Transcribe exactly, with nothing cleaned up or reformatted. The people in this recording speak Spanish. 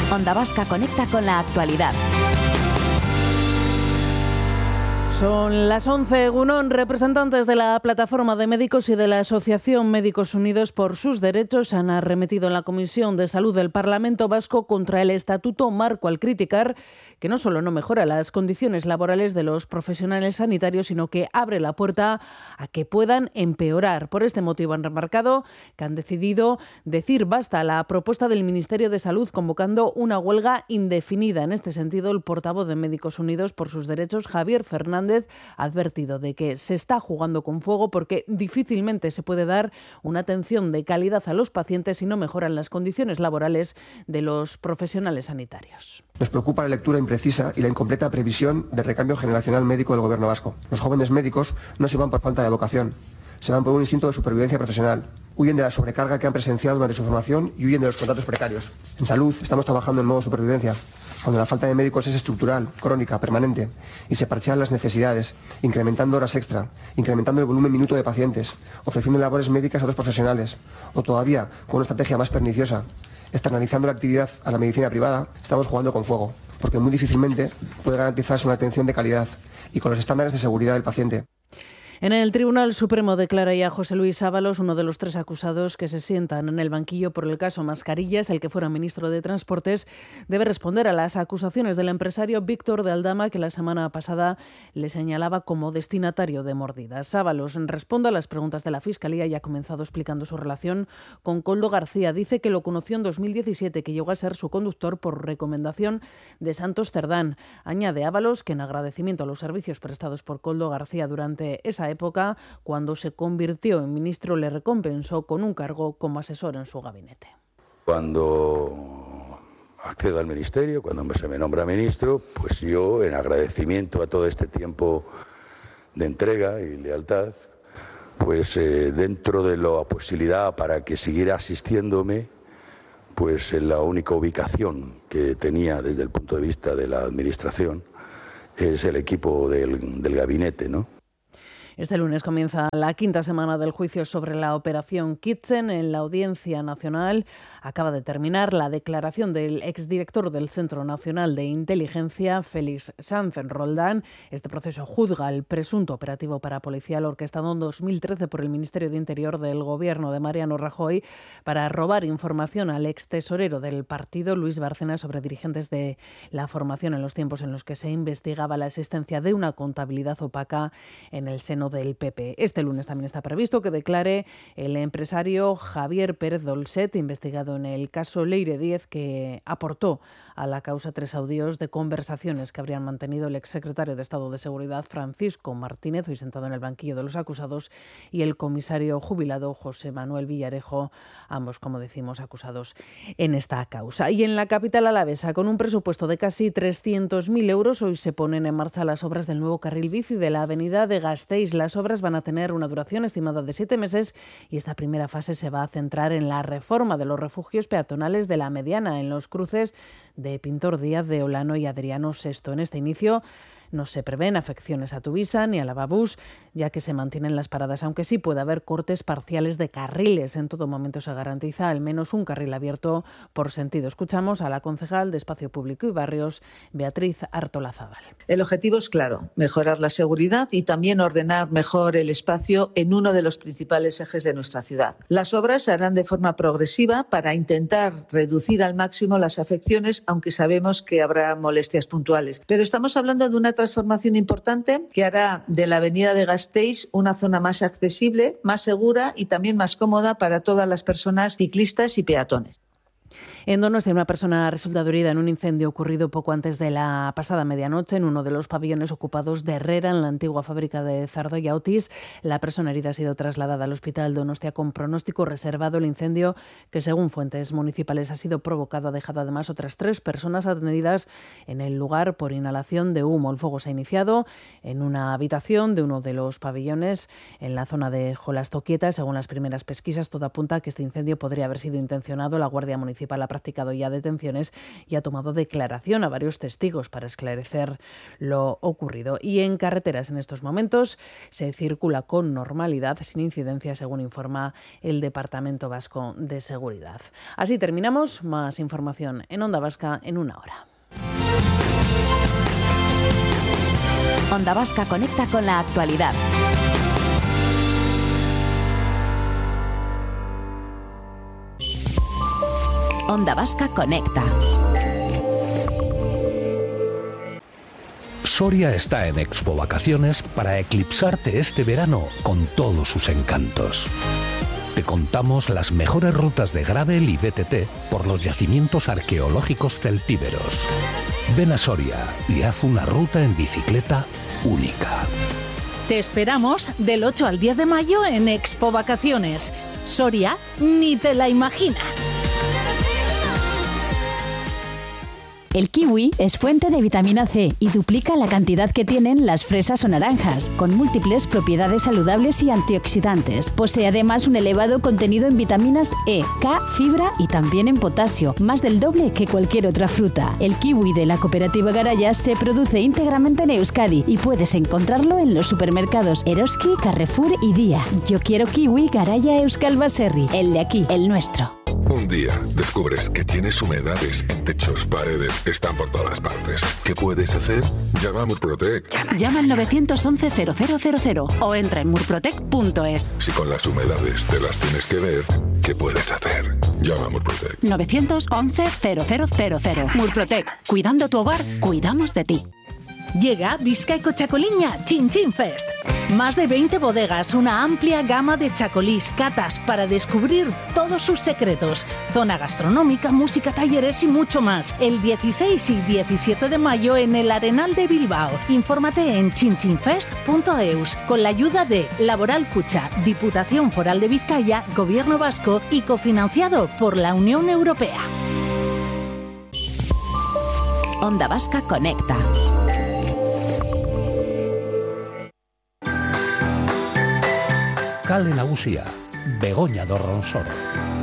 Onda Vasca conecta con la actualidad. Son las once. Egunon, representantes de la Plataforma de Médicos y de la Asociación Médicos Unidos por sus Derechos han arremetido en la Comisión de Salud del Parlamento Vasco contra el Estatuto Marco al criticar que no solo no mejora las condiciones laborales de los profesionales sanitarios, sino que abre la puerta a que puedan empeorar. Por este motivo han remarcado que han decidido decir basta a la propuesta del Ministerio de Salud convocando una huelga indefinida. En este sentido, el portavoz de Médicos Unidos por sus Derechos, Javier Fernández, ha advertido de que se está jugando con fuego porque difícilmente se puede dar una atención de calidad a los pacientes si no mejoran las condiciones laborales de los profesionales sanitarios. Nos preocupa la lectura imprecisa y la incompleta previsión del recambio generacional médico del Gobierno vasco. Los jóvenes médicos no se van por falta de vocación, se van por un instinto de supervivencia profesional. Huyen de la sobrecarga que han presenciado durante su formación y huyen de los contratos precarios. En salud estamos trabajando en modo supervivencia, cuando la falta de médicos es estructural, crónica, permanente, y se parchean las necesidades, incrementando horas extra, incrementando el volumen minuto de pacientes, ofreciendo labores médicas a otros profesionales, o todavía, con una estrategia más perniciosa, externalizando la actividad a la medicina privada, estamos jugando con fuego, porque muy difícilmente puede garantizarse una atención de calidad y con los estándares de seguridad del paciente. En el Tribunal Supremo declara ya José Luis Ábalos, uno de los tres acusados que se sientan en el banquillo por el caso Mascarillas. El que fuera ministro de Transportes debe responder a las acusaciones del empresario Víctor de Aldama, que la semana pasada le señalaba como destinatario de mordidas. Ábalos responde a las preguntas de la Fiscalía y ha comenzado explicando su relación con Koldo García. Dice que lo conoció en dos mil diecisiete, que llegó a ser su conductor por recomendación de Santos Cerdán. Añade Ábalos que en agradecimiento a los servicios prestados por Koldo García durante esa época, cuando se convirtió en ministro, le recompensó con un cargo como asesor en su gabinete. Cuando accedo al ministerio, cuando se me nombra ministro, pues yo, en agradecimiento a todo este tiempo de entrega y lealtad, pues eh, dentro de la posibilidad para que siguiera asistiéndome, pues en la única ubicación que tenía desde el punto de vista de la administración es el equipo del, del gabinete, ¿no? Este lunes comienza la quinta semana del juicio sobre la operación Kitchen. En la Audiencia Nacional acaba de terminar la declaración del exdirector del Centro Nacional de Inteligencia, Félix Sanz Roldán. Este proceso juzga el presunto operativo parapolicial orquestado en dos mil trece por el Ministerio de Interior del Gobierno de Mariano Rajoy para robar información al ex tesorero del partido, Luis Bárcenas, sobre dirigentes de la formación en los tiempos en los que se investigaba la existencia de una contabilidad opaca en el seno del P P. Este lunes también está previsto que declare el empresario Javier Pérez Dolcet, investigado en el caso Leire Díez, que aportó a la causa tres audios de conversaciones que habrían mantenido el exsecretario de Estado de Seguridad Francisco Martínez, hoy sentado en el banquillo de los acusados, y el comisario jubilado José Manuel Villarejo, ambos, como decimos, acusados en esta causa. Y en la capital alavesa, con un presupuesto de casi trescientos mil euros, hoy se ponen en marcha las obras del nuevo carril bici de la avenida de Gasteiz. Las obras van a tener una duración estimada de siete meses y esta primera fase se va a centrar en la reforma de los refugios peatonales de la Mediana, en los cruces de Pintor Díaz de Olano y Adriano sexto. En este inicio no se prevén afecciones a Tuvisa ni a Lavabús, ya que se mantienen las paradas, aunque sí puede haber cortes parciales de carriles. En todo momento se garantiza al menos un carril abierto por sentido. Escuchamos a la concejal de Espacio Público y Barrios, Beatriz Artolazábal. El objetivo es claro, mejorar la seguridad y también ordenar mejor el espacio en uno de los principales ejes de nuestra ciudad. Las obras se harán de forma progresiva para intentar reducir al máximo las afecciones, aunque sabemos que habrá molestias puntuales. Pero estamos hablando de una transformación importante que hará de la avenida de Gasteiz una zona más accesible, más segura y también más cómoda para todas las personas ciclistas y peatones. En Donostia, una persona ha resultado herida en un incendio ocurrido poco antes de la pasada medianoche en uno de los pabellones ocupados de Herrera, en la antigua fábrica de Zardoya Otis. La persona herida ha sido trasladada al hospital Donostia con pronóstico reservado. El incendio, que según fuentes municipales ha sido provocado, ha dejado además otras tres personas atendidas en el lugar por inhalación de humo. El fuego se ha iniciado en una habitación de uno de los pabellones en la zona de Jolastoquieta. Según las primeras pesquisas, todo apunta a que este incendio podría haber sido intencionado. La Guardia Municipal ha practicado ya detenciones y ha tomado declaración a varios testigos para esclarecer lo ocurrido. Y en carreteras en estos momentos se circula con normalidad, sin incidencias, según informa el Departamento Vasco de Seguridad. Así terminamos. Más información en Onda Vasca en una hora. Onda Vasca conecta con la actualidad. Onda Vasca conecta. Soria está en Expo Vacaciones para eclipsarte este verano con todos sus encantos. Te contamos las mejores rutas de gravel y B T T por los yacimientos arqueológicos celtíberos. Ven a Soria y haz una ruta en bicicleta única. Te esperamos del ocho al diez de mayo en Expo Vacaciones. Soria, ni te la imaginas. El kiwi es fuente de vitamina C y duplica la cantidad que tienen las fresas o naranjas, con múltiples propiedades saludables y antioxidantes. Posee además un elevado contenido en vitaminas E, K, fibra y también en potasio, más del doble que cualquier otra fruta. El kiwi de la cooperativa Garaya se produce íntegramente en Euskadi y puedes encontrarlo en los supermercados Eroski, Carrefour y Día. Yo quiero kiwi Garaya Euskal Baserri, el de aquí, el nuestro. Un día descubres que tienes humedades en techos, paredes, están por todas partes. ¿Qué puedes hacer? Llama a Murprotec. Llama, Llama al nueve once cero cero cero cero o entra en murprotec punto es. Si con las humedades te las tienes que ver, ¿qué puedes hacer? Llama a Murprotec. nueve once cero cero cero cero. Murprotec. Cuidando tu hogar, cuidamos de ti. Llega Bizkaiko Txakoliña Chin Chin Fest. Más de veinte bodegas, una amplia gama de chacolís, catas para descubrir todos sus secretos. Zona gastronómica, música, talleres y mucho más. El dieciséis y diecisiete de mayo en el Arenal de Bilbao. Infórmate en chinchinfest punto eus con la ayuda de Laboral Cucha, Diputación Foral de Vizcaya, Gobierno Vasco y cofinanciado por la Unión Europea. Onda Vasca conecta. Kale Nagusia, Begoña do Ronsoro.